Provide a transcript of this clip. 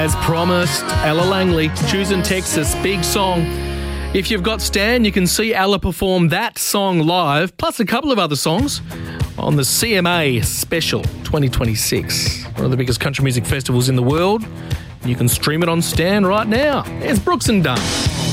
As promised, Ella Langley, Choosing Texas, big song. If you've got Stan, you can see Ella perform that song live, plus a couple of other songs, on the CMA Special 2026, one of the biggest country music festivals in the world. You can stream it on Stan right now. Here's Brooks and Dunn.